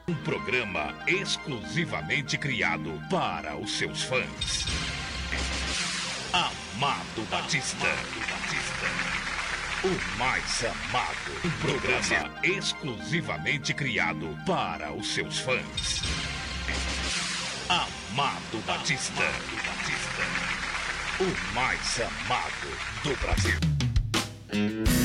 Um programa exclusivamente criado para os seus fãs. Amado Batista. O mais amado. Um programa exclusivamente criado para os seus fãs. Amado Batista. O mais amado do Brasil.